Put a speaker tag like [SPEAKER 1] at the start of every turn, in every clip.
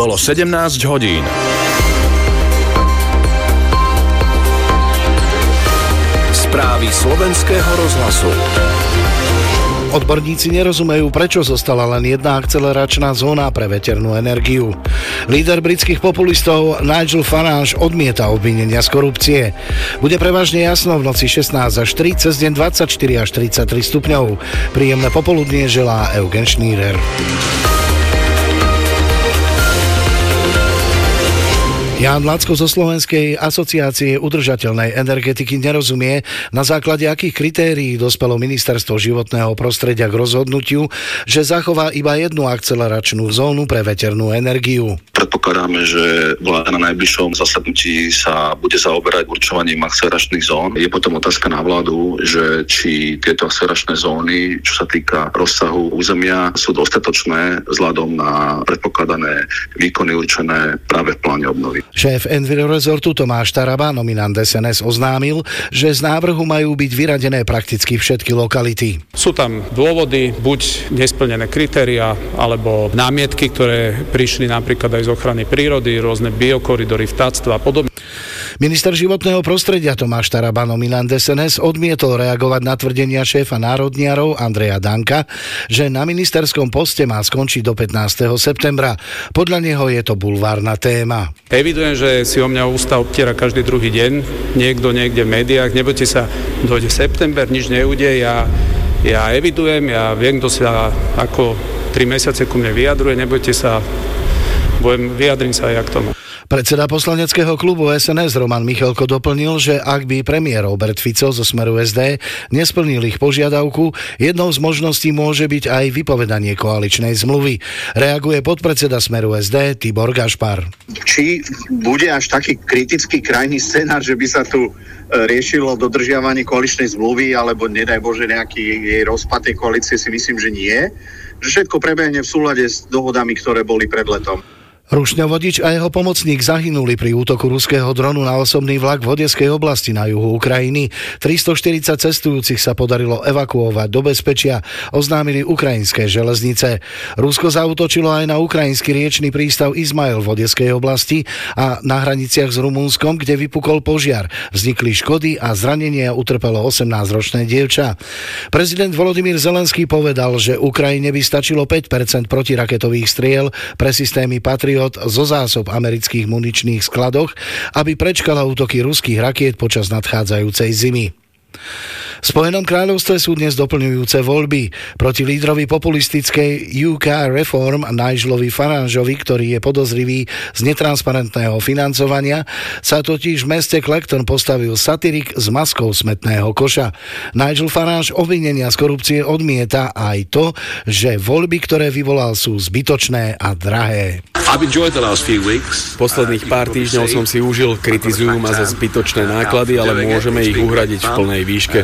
[SPEAKER 1] Bolo 17 hodín. Správy slovenského rozhlasu.
[SPEAKER 2] Odborníci nerozumejú, prečo zostala len jedna akceleračná zóna pre veternú energiu. Líder britských populistov Nigel Farage odmieta obvinenia z korupcie. Bude prevažne jasno v noci 16 až 3, cez deň 24 až 33 stupňov. Príjemné popoludnie želá Eugen Schneider. Ján Lacko zo Slovenskej asociácie udržateľnej energetiky nerozumie, na základe akých kritérií dospelo Ministerstvo životného prostredia k rozhodnutiu, že zachová iba jednu akceleračnú zónu pre veternú energiu.
[SPEAKER 3] Predpokladáme, že vláda na najbližšom zasadnutí sa bude zaoberať určovaním akceleračných zón. Je potom otázka na vládu, že či tieto akceleračné zóny, čo sa týka rozsahu územia, sú dostatočné vzhľadom na predpokladané výkony určené práve v pláne obnovy.
[SPEAKER 2] Šéf Enviroresortu Tomáš Taraba, nominant SNS, oznámil, že z návrhu majú byť vyradené prakticky všetky lokality.
[SPEAKER 4] Sú tam dôvody, buď nesplnené kritériá, alebo námietky, ktoré prišli napríklad aj z ochrany prírody, rôzne biokoridory, vtáctva a podobne.
[SPEAKER 2] Minister životného prostredia Tomáš Taraba, nominant SNS, odmietol reagovať na tvrdenia šéfa národniarov Andreja Danka, že na ministerskom poste má skončiť do 15. septembra. Podľa neho je to bulvárna téma.
[SPEAKER 4] Evidujem, že si o mňa ústa obtiera každý druhý deň, niekto niekde v médiách, nebojte sa, dojde september, nič neudeje, ja evidujem, ja viem, kto sa ako 3 mesiace ku mne vyjadruje, nebojte sa, vyjadrím sa aj ja k tomu.
[SPEAKER 2] Predseda poslaneckého klubu SNS Roman Michalko doplnil, že ak by premiér Robert Fico zo Smeru SD nesplnil ich požiadavku, jednou z možností môže byť aj vypovedanie koaličnej zmluvy. Reaguje podpredseda Smeru SD Tibor Gašpar.
[SPEAKER 5] Či bude až taký kritický krajný scenár, že by sa tu riešilo dodržiavanie koaličnej zmluvy, alebo nedaj Bože nejaký jej rozpad tej koalície, si myslím, že nie. Že všetko prebehne v súlade s dohodami, ktoré boli pred letom.
[SPEAKER 2] Rušňovodič a jeho pomocník zahynuli pri útoku ruského dronu na osobný vlak v Odeskej oblasti na juhu Ukrajiny. 340 cestujúcich sa podarilo evakuovať do bezpečia, oznámili ukrajinské železnice. Rusko zaútočilo aj na ukrajinský riečny prístav Izmail v Odeskej oblasti a na hraniciach s Rumunskom, kde vypukol požiar. Vznikli škody a zranenia utrpelo 18-ročné dievča. Prezident Volodymyr Zelenský povedal, že Ukrajine by stačilo 5% protiraketových striel pre systémy Patriot zo zásob amerických muničných skladoch, aby prečkala útoky ruských rakiet počas nadchádzajúcej zimy. V Spojenom kráľovstve sú dnes doplňujúce voľby. Proti lídrovi populistickej UK Reform Nigelovi Farageovi, ktorý je podozrivý z netransparentného financovania, sa totiž v meste Clacton postavil satirik s maskou smetného koša. Nigel Farage obvinenia z korupcie odmieta aj to, že voľby, ktoré vyvolal, sú zbytočné a drahé.
[SPEAKER 6] Posledných pár týždňov som si užil, kritizujú ma za zbytočné náklady, ale môžeme ich uhradiť v plnej výške.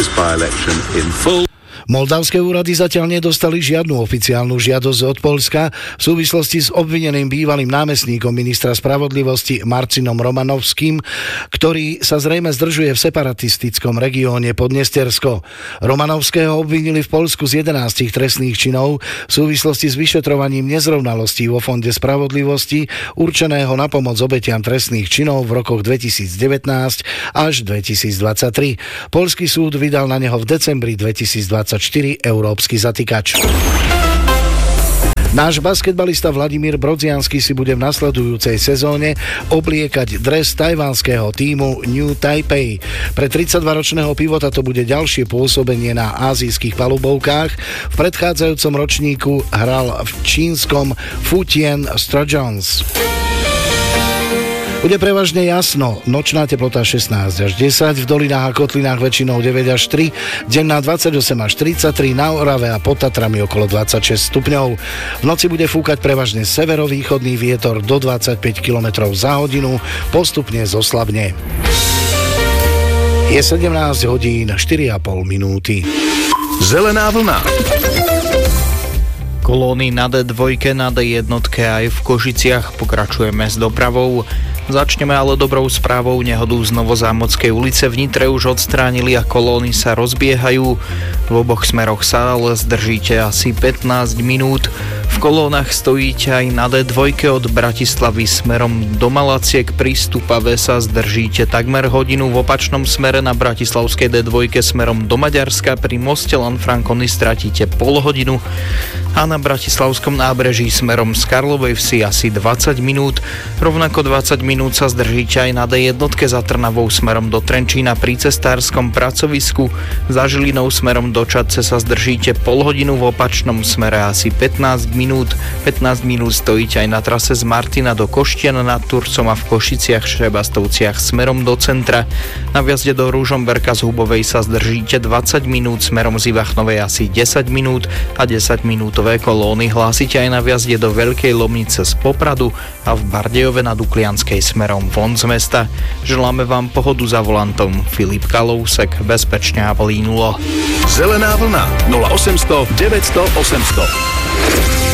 [SPEAKER 2] Moldavské úrady zatiaľ nedostali žiadnu oficiálnu žiadosť od Poľska v súvislosti s obvineným bývalým námestníkom ministra spravodlivosti Marcinom Romanovským, ktorý sa zrejme zdržuje v separatistickom regióne Podnestersko. Romanovského obvinili v Poľsku z 11 trestných činov v súvislosti s vyšetrovaním nezrovnalostí vo Fonde spravodlivosti určeného na pomoc obetiam trestných činov v rokoch 2019 až 2023. Poľský súd vydal na neho v decembri 2024 európsky zatýkač. Náš basketbalista Vladimír Brodziansky si bude v nasledujúcej sezóne obliekať dres tajvanského tímu New Taipei. Pre 32-ročného pivota to bude ďalšie pôsobenie na ázijských palubovkách. V predchádzajúcom ročníku hral v čínskom Fujian Strongers. Bude prevažne jasno, nočná teplota 16 až 10, v dolinách a kotlinách väčšinou 9 až 3, denná 28 až 33, na Orave a pod Tatrami okolo 26 stupňov. V noci bude fúkať prevažne severovýchodný vietor do 25 km za hodinu, postupne zoslabne. Je 17 hodín 4,5 minúty.
[SPEAKER 1] Zelená vlna.
[SPEAKER 7] Kolóny na D2, na D1 aj v Košiciach, pokračujeme s dopravou. Začneme ale dobrou správou, nehodu z Novozámodskej ulice v Nitre už odstránili a kolóny sa rozbiehajú. V oboch smeroch sa ale zdržíte asi 15 minút. V V kolónach stojíte aj na D2 od Bratislavy smerom do Malaciek. Pri Stupave sa zdržíte takmer hodinu, v opačnom smere na bratislavskej D2 smerom do Maďarska. Pri moste Lanfranconi stratíte pol hodinu a na bratislavskom nábreží smerom z Karlovej Vsi asi 20 minút. Rovnako 20 minút sa zdržíte aj na D1 za Trnavou smerom do Trenčína pri cestárskom pracovisku. Za Žilinou smerom do Čadce sa zdržíte pol hodinu, v opačnom smere asi 15 minút. 15 minút stojíte aj na trase z Martina do Koštian nad Turcom a v Košiciach Šebastovciach smerom do centra. Na vjazde do Ružomberka z Hubovej sa zdržíte 20 minút, smerom z Ivachnovej asi 10 minút a 10 minútové kolóny hlásite aj na vjazde do Veľkej Lomnice z Popradu a v Bardejove nad Uklianskej smerom von z mesta. Želáme vám pohodu za volantom. Filip Kalousek, bezpečne a plínulo.
[SPEAKER 1] Zelená vlna 0800 900 800.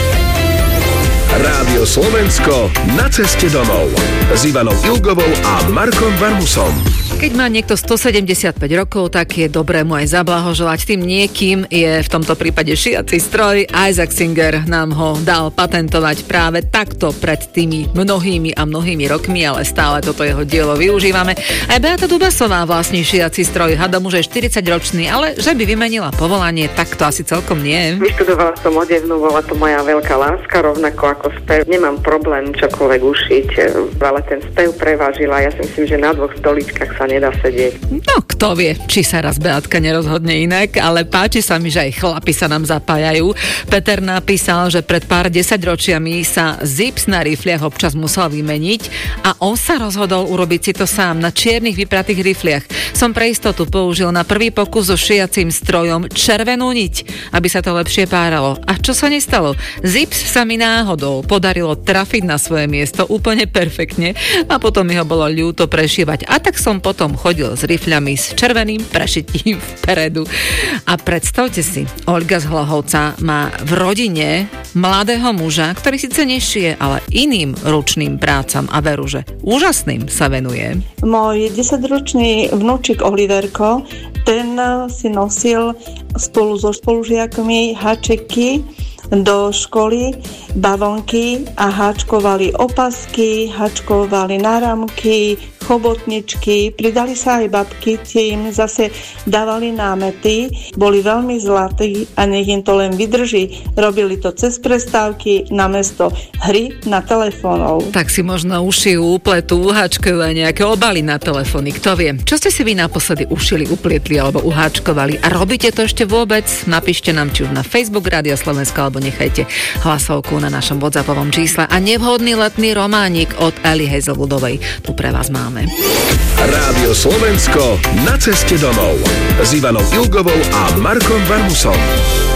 [SPEAKER 1] Rádio Slovensko na ceste domov s Ivanou Ilgovou a Markom Varmusom.
[SPEAKER 8] Keď má niekto 175 rokov, tak je dobré mu aj zablahoželať. Tým niekým je v tomto prípade šiaci stroj. Isaac Singer nám ho dal patentovať práve takto pred tými mnohými a mnohými rokmi, ale stále toto jeho dielo využívame. Aj Beata Dubasová vlastní šiaci stroj. Hadam už je 40-ročný, ale že by vymenila povolanie, tak to asi celkom nie.
[SPEAKER 9] Vyštudovala som odevnú, bola to moja veľká láska, rovnako ako spev. Nemám problém čokoľvek ušiť, ale ten spev prevážila. Ja si myslím, že na dvoch stoličkách sa nedá sedieť.
[SPEAKER 8] No, kto vie, či sa raz Beatka nerozhodne inak, ale páči sa mi, že aj chlapi sa nám zapájajú. Peter napísal, že pred pár 10 ročiami sa zips na rifliach občas musel vymeniť a on sa rozhodol urobiť si to sám na čiernych vypratých rifliach. Som pre istotu použil na prvý pokus so šijacím strojom červenú niť, aby sa to lepšie páralo. A čo sa nestalo? Zips sa mi náhodou podarilo trafiť na svoje miesto úplne perfektne a potom mi ho bolo ľúto prešívať. A tak som potom chodil s rifľami s červeným prešitím vpredu. A predstavte si, Olga z Hlohovca má v rodine mladého muža, ktorý síce nešije, ale iným ručným prácam a veru, že úžasným sa venuje.
[SPEAKER 10] Môj 10-ročný vnúčik Oliverko, ten si nosil spolu so spolužiakmi háčeky do školy, bavlnky a háčkovali opasky, háčkovali náramky, chobotničky, pridali sa aj babky, tie im zase dávali námety, boli veľmi zlatí a nech im to len vydrží. Robili to cez prestávky namiesto hry na telefónov.
[SPEAKER 8] Tak si možno ušijú, upletú, uháčkujú aj nejaké obaly na telefóny, kto vie. Čo ste si vy naposledy ušili, uplietli alebo uháčkovali a robíte to ešte vôbec? Napíšte nám či už na Facebook Rádia Slovenska alebo nechajte hlasovku na našom WhatsAppovom čísle a nevhodný letný románik od Eli Hazelwoodovej tu pre vás máme.
[SPEAKER 1] Rádio Slovensko na ceste domov s Ivanou Ilgovou a Markom Varmusom.